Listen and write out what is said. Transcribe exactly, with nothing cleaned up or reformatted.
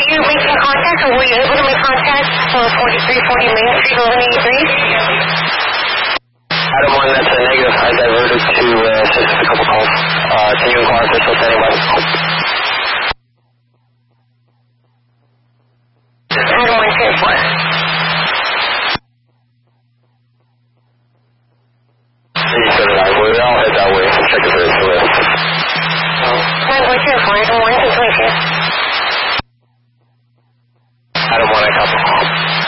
you making contact, or were you able to make contact for forty-three forty Main Street, eleven eighty-three? Adam one, that's a negative. I diverted to uh, assist a couple calls. Uh, can you inquire if they're still standing by? Adam one, ten four.